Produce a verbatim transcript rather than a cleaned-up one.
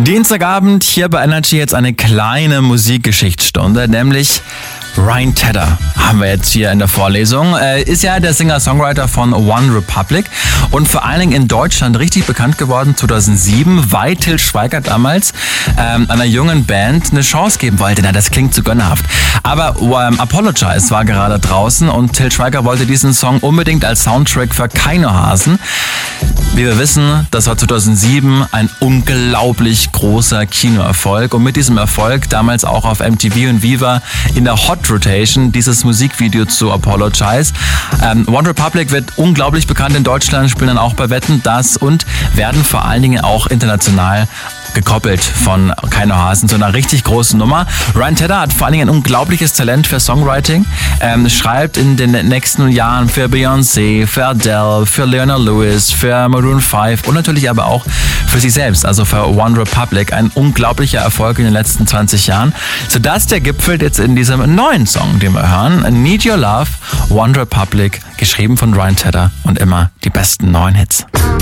Dienstagabend hier bei Energy jetzt eine kleine Musikgeschichtsstunde, nämlich Ryan Tedder haben wir jetzt hier in der Vorlesung. Äh, ist ja der Singer-Songwriter von One Republic und vor allen Dingen in Deutschland richtig bekannt geworden zweitausendsieben, weil Til Schweiger damals ähm, einer jungen Band eine Chance geben wollte. Na, das klingt zu gönnerhaft. Aber ähm, Apologize war gerade draußen und Til Schweiger wollte diesen Song unbedingt als Soundtrack für Keinohasen. Wie wir wissen, das war zweitausendsieben ein unglaublich großer Kinoerfolg und mit diesem Erfolg damals auch auf M T V und Viva in der Hot Rotation dieses Musikvideo zu Apologize. Ähm, One Republic wird unglaublich bekannt in Deutschland, spielen dann auch bei Wetten, Das und werden vor allen Dingen auch international gekoppelt von Keinohasen zu einer richtig großen Nummer. Ryan Tedder hat vor allen Dingen ein unglaubliches Talent für Songwriting, ähm, schreibt in den nächsten Jahren für Beyoncé, für Adele, für Leona Lewis, für Maroon fünf und natürlich aber auch für sich selbst, also für One Republic. Ein unglaublicher Erfolg in den letzten zwanzig Jahren, sodass der gipfelt jetzt in diesem neuen Song, den wir hören, Need Your Love, One Republic, geschrieben von Ryan Tedder und immer die besten neuen Hits.